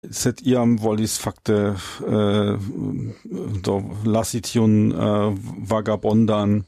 sed iam volis fakte do lasi tiun vagabondan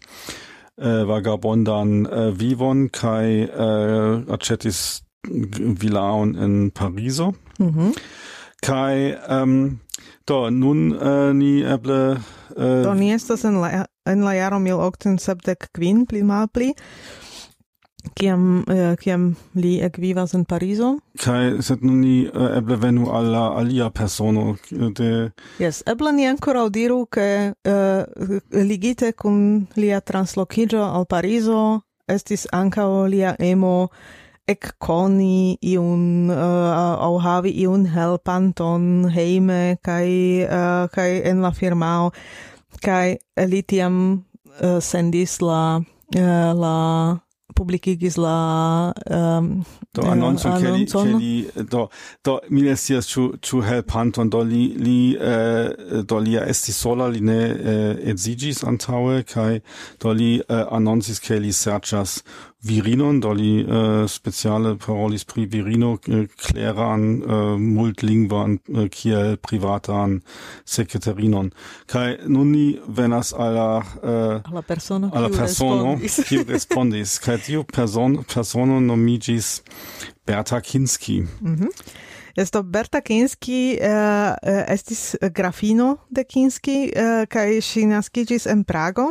vivon kai aĉetis vilaon en Parizo. Kai do nun ni eble do ni estas en la jaro 1875 pli malpli. Kiam li ekvivas en Parizo. Kai sed nun ni eble venu al la alia persono de... Yes, eble ni ankoraŭ diru, ke ligite kun lia translokiĝo al Parizo estis ankaŭ lia emo ekkoni iun aŭ havi iun helpanton hejme kaj en la firmao, kaj li tiam sendis la publikigis la do anoncon ke li do mi ne scias ĉu helpanton do lia estis sola, li ne edziĝis antaŭe kaj do li anoncis ke li serĉas virinon, do li speciale parolis pri virino, kleran, multlingvan, kiel privatan sekreterinon. Kaj nun ni venas al la persono kiu respondis. Kaj tiu persono nomiĝis Berta Kinski. Esto Berta Kinski estis grafino de Kinski kaj ŝi naskiĝis en Prago.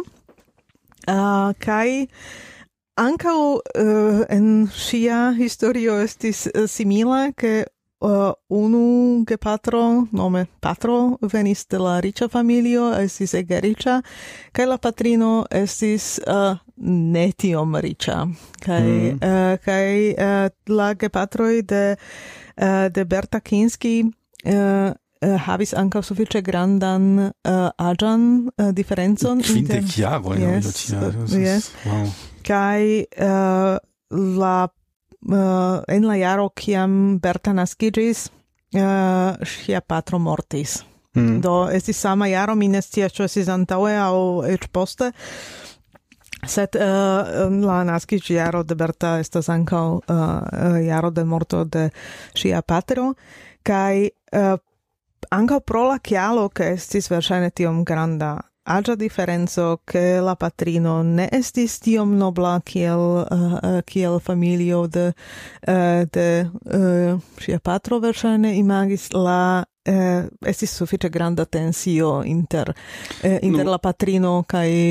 Kaj ankaŭ en ŝia historio estis simila, ke unu gepatro, nome patro, venis de la riĉa familio, estis ege riĉa, kaj la patrino estis ne tiom riĉa. Kaj la gepatroj de Berta Kinski havis ankaŭ sufiĉe grandan aĝan diferencon. 20 jarojn. Yes. Wow. Kaj en la jaro kiam Berta naskiĝis, ŝia patro mortis. Do estis sama jaro, mi ne scias ĉu estis antaŭe aŭ eĉ poste, sed la naskiĝjaro de Berta estas ankaŭ jaro de morto de ŝia patro, kaj ankaŭ pro la kialo, ke estis verŝajne tiom granda aĝa diferenco, ke la patrino ne estis tiom nobla kiel familio de ŝia patro verŝajne imagis, estis sufiĉe granda tensio inter la patrino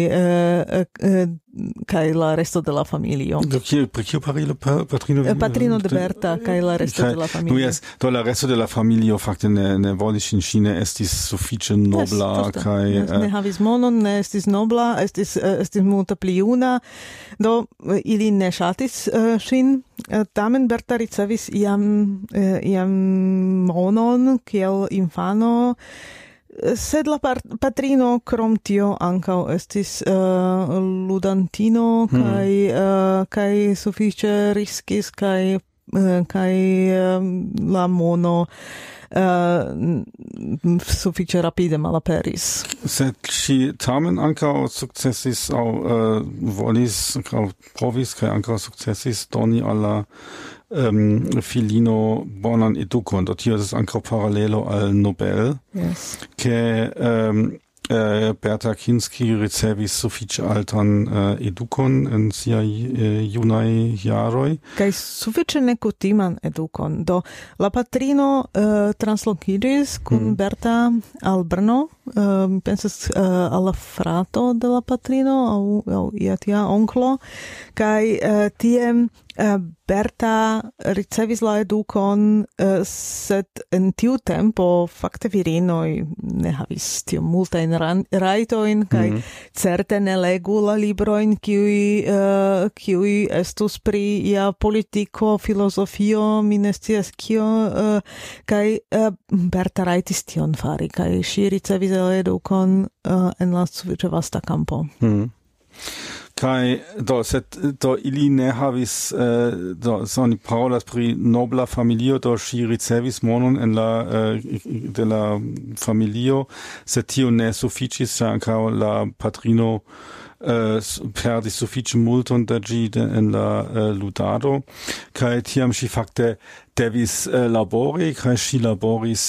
kaj la resto de la familio. Pri kio patrino? Patrino de Berta kaj la resto de la familio. Yes, do la resto de la familio fakte ne volis ŝin, ŝi ne estis sufiĉe nobla kaj ne havis monon, ne estis nobla, estis multe pli juna, do ili ne ŝatis ŝin. Tamen Berta ricevis iam monon kiel infano, sed la patrino krom tio ankaŭ estis ludantino kaj sufiĉe riskis kaj la mono sufiĉe rapide malaperis. Sed ŝi tamen ankaŭ sukcesis aŭ volis aŭ provis kaj ankaŭ sukcesis doni al la filino bonan edukon. Do tio estas ankaŭ paralelo al Nobel. Yes. Ke Berta Kinski ricevis sufiĉe altan edukon en siaj junaj jaroj. Kaj sufiĉe nekutiman edukon. Do la patrino translokiĝis kun Berta al Brno, pensas al la frato de la patrino aŭ ia tia onklo, kaj tie Berta ricevis la edukon, sed en tiu tempo fakte virinoj ne havis tiom multajn rajtojn, kaj certe ne legu la librojn kiuj estus pri ia politiko, filozofio, mi ne scias kio, kaj Berta rajtis tion fari, kaj ŝi ricevis la edukon en la sufiĉe vasta kampo. Kai do ili ne havis oni parolas pri nobla familio, do ŝi ricevis monon en la de la familio, sed tio ne sufiĉis, ĉar ankaŭ la patrino perdis sufiĉe multon da ĝi en la ludado, kaj tiam ŝi fakte devis labori, kaj ŝi laboris